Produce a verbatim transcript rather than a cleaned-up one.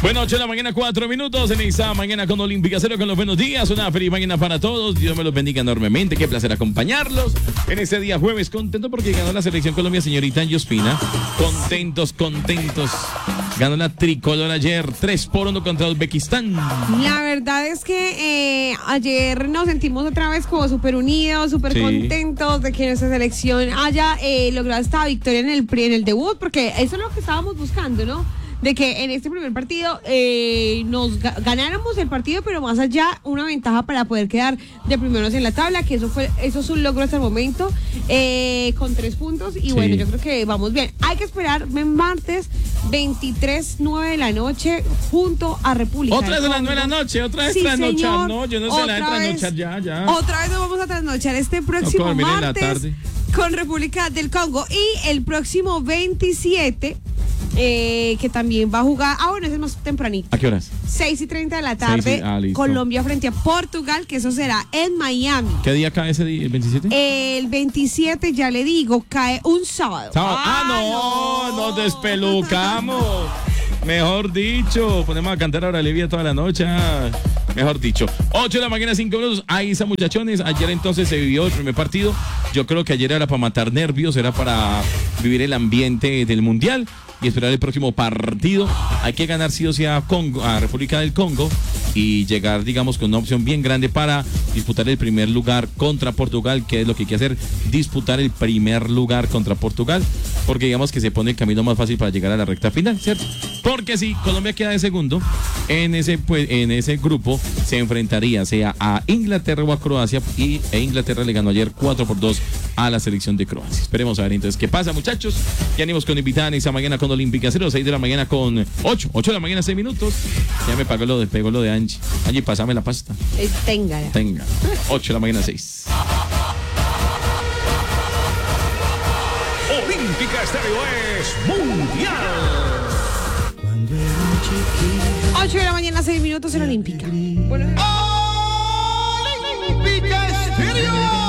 Bueno, ocho de la mañana, cuatro minutos en esta mañana con Olímpica Cero, con los buenos días. Una feliz mañana para todos. Dios me los bendiga enormemente. Qué placer acompañarlos en este día jueves. Contento porque ganó la selección Colombia, señorita Angie Ospina. Contentos, contentos. Ganó la tricolor ayer, tres por uno contra Uzbekistán. La verdad es que eh, ayer nos sentimos otra vez como súper unidos, súper sí. contentos de que nuestra selección haya eh, logrado esta victoria en el, en el debut, porque eso es lo que estábamos buscando, ¿no? De que en este primer partido eh, nos ga- ganáramos el partido, pero más allá una ventaja para poder quedar de primeros en la tabla, que eso fue eso es un logro hasta el momento, eh, con tres puntos y sí. Bueno, yo creo que vamos bien. Hay que esperar martes veintitrés, nueve de la noche junto a República. Otra vez de las nueve de la noche, otra vez sí, trasnochar, no, yo no sé la de vez, trasnochar ya, ya. Otra vez nos vamos a trasnochar este próximo no, martes con República del Congo y el próximo veintisiete. Eh, que también va a jugar, ah bueno, ese es más tempranito. ¿A qué horas? seis y treinta de la tarde, seis, ah, Colombia frente a Portugal, que eso será en Miami. ¿Qué día cae ese día, el veintisiete? El veintisiete, ya le digo, cae un sábado. ¿Sábado? Ah, ah no, no, nos despelucamos. Mejor dicho, ponemos a cantar ahora Olivia toda la noche. Mejor dicho, ocho de la mañana, cinco minutos. Ahí está, muchachones. Ayer entonces se vivió el primer partido. Yo creo que ayer era para matar nervios, era para vivir el ambiente del mundial y esperar el próximo partido. Hay que ganar sí o sí a, Congo, a República del Congo y llegar, digamos, con una opción bien grande para disputar el primer lugar contra Portugal, que es lo que hay que hacer, disputar el primer lugar contra Portugal, porque digamos que se pone el camino más fácil para llegar a la recta final, ¿cierto? Porque si Colombia queda de segundo, en ese, pues, en ese grupo se enfrentaría sea a Inglaterra o a Croacia, y e Inglaterra le ganó ayer cuatro por dos a la selección de Croacia. Esperemos a ver entonces qué pasa, muchachos. Ya venimos con invitada esta mañana con Olímpica Cero, seis de la mañana con ocho, ocho de la mañana, seis minutos. Ya me pagó lo de, pegó lo de Angie. Angie, pásame la pasta. Eh, tenga. Tenga. ocho de la mañana, seis. Olímpica Estéreo es mundial. ocho de la mañana, seis minutos en Olímpica. Bueno. Olímpica Estéreo.